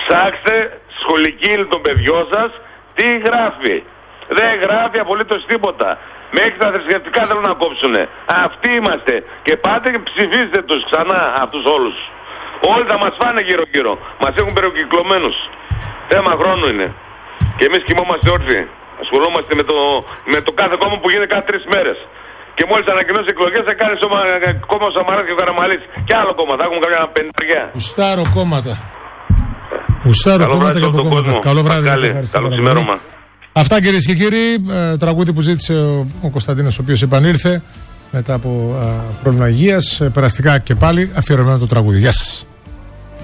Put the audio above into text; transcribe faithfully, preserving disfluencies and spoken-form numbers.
Ψάξτε σχολική ύλη των παιδιών σας τι γράφει. Δεν γράφει απολύτως τίποτα. Μέχρι τα θρησκευτικά θέλουν να κόψουνε. Αυτοί είμαστε. Και πάτε και ψηφίστε τους ξανά αυτούς όλους. Όλοι θα μας φάνε γύρω-γύρω. Μας έχουν περικυκλωμένους. Θέμα χρόνου είναι. Και εμείς κοιμόμαστε όρθιοι. Ασχολούμαστε με το, με το κάθε κόμμα που γίνεται κάθε τρεις μέρες. Και μόλις ανακοινώσει εκλογές θα κάνει σωμα, κόμμα ο Σαμαράς και ο Καραμαλής. Και άλλο κόμμα. Θα έχουμε κάποια πενταριά. Ουστάρω κόμματα. Ουστάρω κόμματα και από κόμματα. Καλό βράδυ. Καλό ξημέρωμα. Αυτά, κυρίες και κύριοι, ε, τραγούδι που ζήτησε ο, ο Κωνσταντίνος, ο οποίος επανήλθε μετά από ε, πρόβλημα υγείας. Ε, περαστικά και πάλι αφιερωμένο το τραγούδι. Γεια σας.